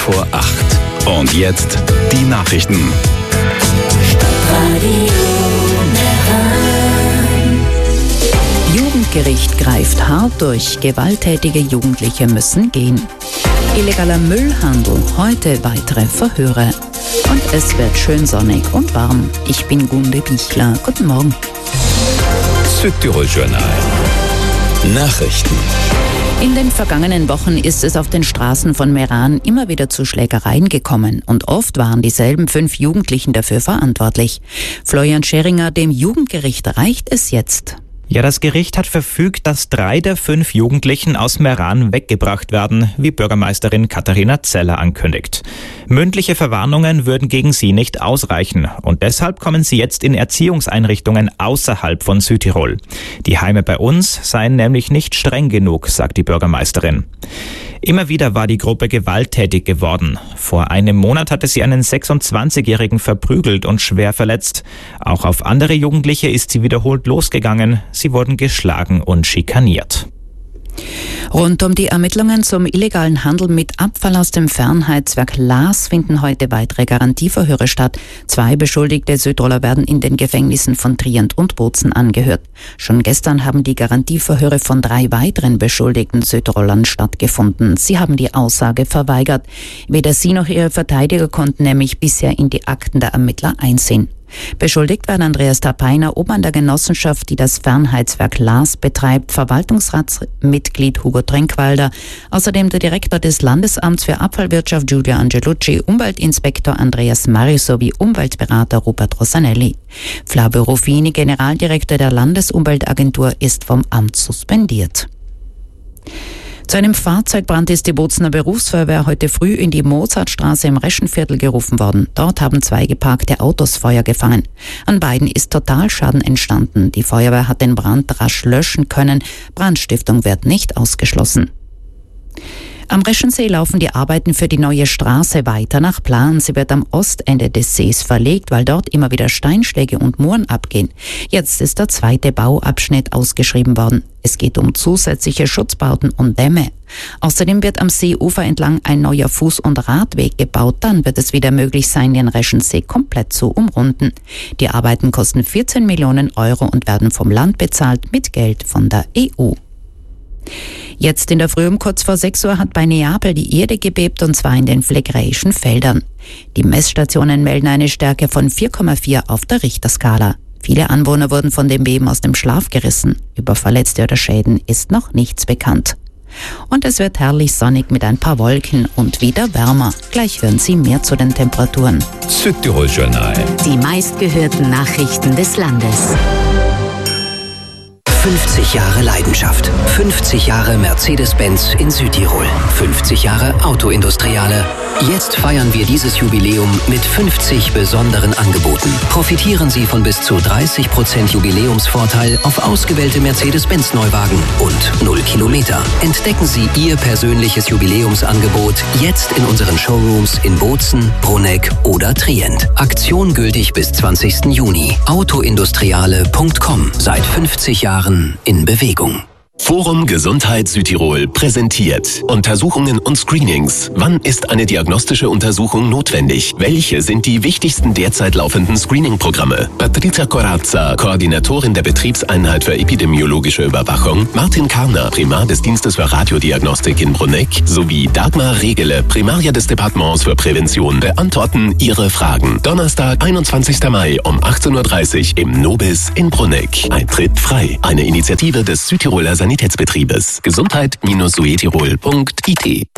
vor 8. Und jetzt die Nachrichten. Jugendgericht greift hart durch. Gewalttätige Jugendliche müssen gehen. Illegaler Müllhandel, heute weitere Verhöre. Und es wird schön sonnig und warm. Ich bin Gunde Bichler. Guten Morgen. Südtirol Journal. Nachrichten. In den vergangenen Wochen ist es auf den Straßen von Meran immer wieder zu Schlägereien gekommen und oft waren dieselben 5 Jugendlichen dafür verantwortlich. Florian Scheringer, dem Jugendgericht reicht es jetzt. Ja, das Gericht hat verfügt, dass 3 der 5 Jugendlichen aus Meran weggebracht werden, wie Bürgermeisterin Katharina Zeller ankündigt. Mündliche Verwarnungen würden gegen sie nicht ausreichen und deshalb kommen sie jetzt in Erziehungseinrichtungen außerhalb von Südtirol. Die Heime bei uns seien nämlich nicht streng genug, sagt die Bürgermeisterin. Immer wieder war die Gruppe gewalttätig geworden. Vor einem Monat hatte sie einen 26-Jährigen verprügelt und schwer verletzt. Auch auf andere Jugendliche ist sie wiederholt losgegangen. Sie wurden geschlagen und schikaniert. Rund um die Ermittlungen zum illegalen Handel mit Abfall aus dem Fernheitswerk Laas finden heute weitere Garantieverhöre statt. 2 beschuldigte Südtiroler werden in den Gefängnissen von Trient und Bozen angehört. Schon gestern haben die Garantieverhöre von 3 weiteren beschuldigten Südtirolern stattgefunden. Sie haben die Aussage verweigert. Weder sie noch ihre Verteidiger konnten nämlich bisher in die Akten der Ermittler einsehen. Beschuldigt werden Andreas Tapeiner, Obmann der Genossenschaft, die das Fernheitswerk Laas betreibt, Verwaltungsratsmitglied Hugo Trenkwalder, außerdem der Direktor des Landesamts für Abfallwirtschaft Giulio Angelucci, Umweltinspektor Andreas Mari sowie Umweltberater Rupert Rosanelli. Flavio Ruffini, Generaldirektor der Landesumweltagentur, ist vom Amt suspendiert. Zu einem Fahrzeugbrand ist die Bozener Berufsfeuerwehr heute früh in die Mozartstraße im Reschenviertel gerufen worden. Dort haben 2 geparkte Autos Feuer gefangen. An beiden ist Totalschaden entstanden. Die Feuerwehr hat den Brand rasch löschen können. Brandstiftung wird nicht ausgeschlossen. Am Reschensee laufen die Arbeiten für die neue Straße weiter nach Plan. Sie wird am Ostende des Sees verlegt, weil dort immer wieder Steinschläge und Mooren abgehen. Jetzt ist der 2. Bauabschnitt ausgeschrieben worden. Es geht um zusätzliche Schutzbauten und Dämme. Außerdem wird am Seeufer entlang ein neuer Fuß- und Radweg gebaut. Dann wird es wieder möglich sein, den Reschensee komplett zu umrunden. Die Arbeiten kosten 14 Millionen Euro und werden vom Land bezahlt mit Geld von der EU. Jetzt in der Früh um kurz vor 6 Uhr hat bei Neapel die Erde gebebt, und zwar in den phlegräischen Feldern. Die Messstationen melden eine Stärke von 4,4 auf der Richterskala. Viele Anwohner wurden von dem Beben aus dem Schlaf gerissen. Über Verletzte oder Schäden ist noch nichts bekannt. Und es wird herrlich sonnig mit ein paar Wolken und wieder wärmer. Gleich hören Sie mehr zu den Temperaturen. Südtirol Journal. Die meistgehörten Nachrichten des Landes. 50 Jahre Leidenschaft. 50 Jahre Mercedes-Benz in Südtirol. 50 Jahre Autoindustriale. Jetzt feiern wir dieses Jubiläum mit 50 besonderen Angeboten. Profitieren Sie von bis zu 30% Jubiläumsvorteil auf ausgewählte Mercedes-Benz-Neuwagen und 0 Kilometer. Entdecken Sie Ihr persönliches Jubiläumsangebot jetzt in unseren Showrooms in Bozen, Bruneck oder Trient. Aktion gültig bis 20. Juni. Autoindustriale.com. Seit 50 Jahren in Bewegung. Forum Gesundheit Südtirol präsentiert Untersuchungen und Screenings. Wann ist eine diagnostische Untersuchung notwendig? Welche sind die wichtigsten derzeit laufenden Screening-Programme? Patrizia Corazza, Koordinatorin der Betriebseinheit für epidemiologische Überwachung, Martin Karner, Primar des Dienstes für Radiodiagnostik in Bruneck, sowie Dagmar Regele, Primaria des Departements für Prävention, beantworten Ihre Fragen. Donnerstag, 21. Mai um 18.30 Uhr im Nobis in Bruneck. Eintritt frei. Eine Initiative des Südtiroler Sanitätsbetriebes. Gesundheit-suetirol.it